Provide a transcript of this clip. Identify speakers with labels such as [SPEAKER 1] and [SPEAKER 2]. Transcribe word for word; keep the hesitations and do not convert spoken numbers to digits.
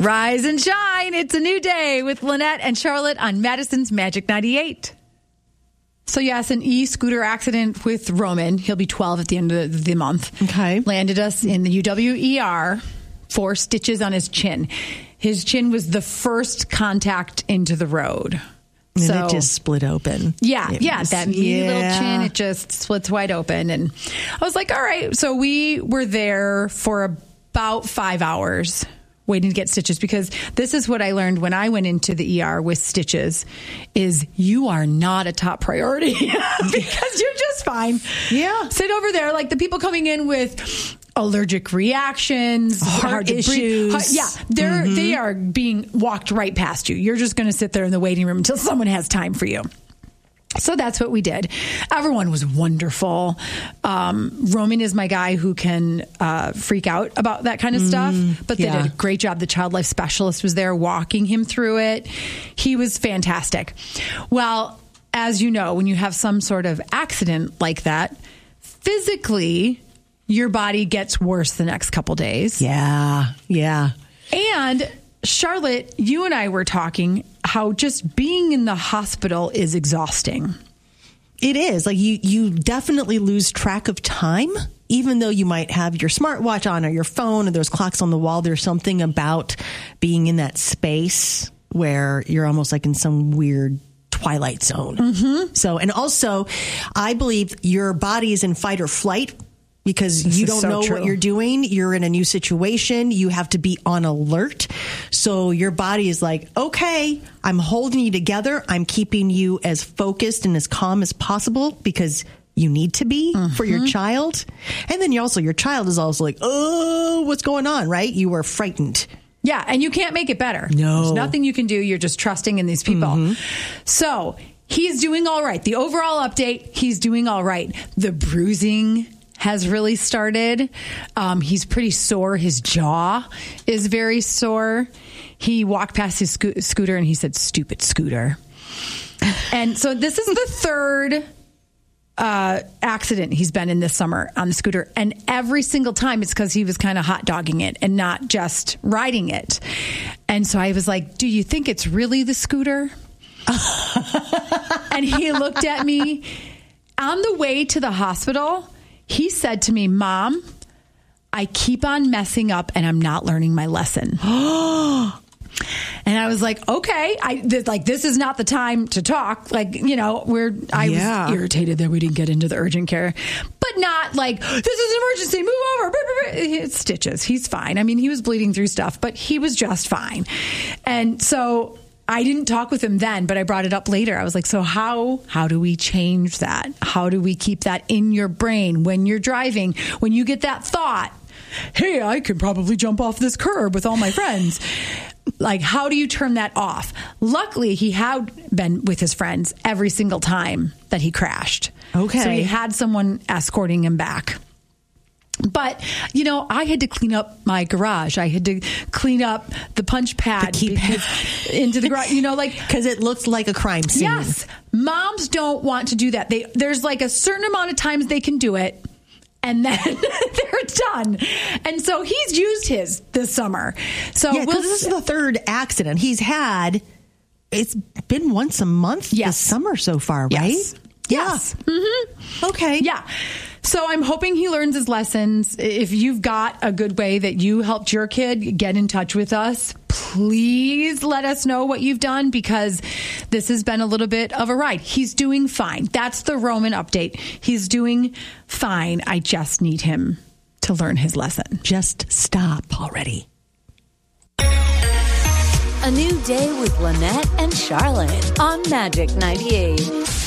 [SPEAKER 1] Rise and shine. It's a new day with Lynette and Charlotte on Madison's Magic ninety-eight. So yes, an e-scooter accident with Roman. He'll be twelve at the end of the month.
[SPEAKER 2] Okay.
[SPEAKER 1] Landed us in the U W E R. Four stitches on his chin. His chin was the first contact into the road.
[SPEAKER 2] And
[SPEAKER 1] so,
[SPEAKER 2] it just split open.
[SPEAKER 1] Yeah,
[SPEAKER 2] it
[SPEAKER 1] yeah.
[SPEAKER 2] Was,
[SPEAKER 1] that meaty
[SPEAKER 2] yeah.
[SPEAKER 1] little chin, it just splits wide open. And I was like, all right. So we were there for about five hours waiting to get stitches, because this is what I learned when I went into the E R with stitches, is you are not a top priority because you're just fine.
[SPEAKER 2] Yeah.
[SPEAKER 1] Sit over there like the people coming in with allergic reactions,
[SPEAKER 2] heart
[SPEAKER 1] hard to
[SPEAKER 2] issues.
[SPEAKER 1] breathe. Heart, yeah, they're
[SPEAKER 2] Mm-hmm.
[SPEAKER 1] they are being walked right past you. You're just going to sit there in the waiting room until someone has time for you. So that's what we did. Everyone was wonderful. Um, Roman is my guy who can uh, freak out about that kind of stuff, but they
[SPEAKER 2] yeah.
[SPEAKER 1] did a great job. The child life specialist was there walking him through it. He was fantastic. Well, as you know, when you have some sort of accident like that, physically, your body gets worse the next couple days.
[SPEAKER 2] Yeah, yeah.
[SPEAKER 1] And Charlotte, you and I were talking how just being in the hospital is exhausting.
[SPEAKER 2] It is. Like you, you definitely lose track of time, even though you might have your smartwatch on or your phone or there's clocks on the wall. There's something about being in that space where you're almost like in some weird twilight zone. Mm-hmm. So, and also I believe your body is in fight or flight, because
[SPEAKER 1] this
[SPEAKER 2] you don't
[SPEAKER 1] so
[SPEAKER 2] know
[SPEAKER 1] true.
[SPEAKER 2] what you're doing. You're in a new situation. You have to be on alert. So your body is like, okay, I'm holding you together. I'm keeping you as focused and as calm as possible because you need to be mm-hmm. for your child. And then you also, your child is also like, oh, what's going on, right? You are frightened.
[SPEAKER 1] Yeah, and you can't make it better.
[SPEAKER 2] No.
[SPEAKER 1] There's nothing you can do. You're just trusting in these people. Mm-hmm. So he's doing all right. The overall update, he's doing all right. The bruising has really started. Um, he's pretty sore. His jaw is very sore. He walked past his sco- scooter and he said, "Stupid scooter." And so this is the third uh, accident he's been in this summer on the scooter. And every single time it's because he was kind of hot dogging it and not just riding it. And so I was like, "Do you think it's really the scooter?" And he looked at me on the way to the hospital. He said to me, "Mom, I keep on messing up and I'm not learning my lesson." And I was like, okay, I th- like, this is not the time to talk. Like, you know, we're, I
[SPEAKER 2] yeah.
[SPEAKER 1] was irritated that we didn't get into the urgent care, but not like, this is an emergency, move over. It's stitches. He's fine. I mean, he was bleeding through stuff, but he was just fine. And so I didn't talk with him then, but I brought it up later. I was like, so how, how do we change that? How do we keep that in your brain when you're driving, when you get that thought, hey, I could probably jump off this curb with all my friends. Like, how do you turn that off? Luckily, he had been with his friends every single time that he crashed.
[SPEAKER 2] Okay.
[SPEAKER 1] So he had someone escorting him back. But, you know, I had to clean up my garage. I had to clean up the punch pad
[SPEAKER 2] The
[SPEAKER 1] because, into the garage, you know, like,
[SPEAKER 2] because it looks like a crime scene.
[SPEAKER 1] Yes. Moms don't want to do that. They, there's like a certain amount of times they can do it, and then they're done. And so he's used his this summer. So
[SPEAKER 2] yeah,
[SPEAKER 1] we'll,
[SPEAKER 2] this is the third accident he's had. It's been once a month
[SPEAKER 1] yes.
[SPEAKER 2] this summer so far, right?
[SPEAKER 1] Yes.
[SPEAKER 2] Yeah.
[SPEAKER 1] Yes. Mm-hmm.
[SPEAKER 2] Okay.
[SPEAKER 1] Yeah. So I'm hoping he learns his lessons. If you've got a good way that you helped your kid, get in touch with us. Please let us know what you've done, because this has been a little bit of a ride. He's doing fine. That's the Roman update. He's doing fine. I just need him to learn his lesson.
[SPEAKER 2] Just stop already.
[SPEAKER 3] A new day with Lynette and Charlotte on Magic ninety-eight.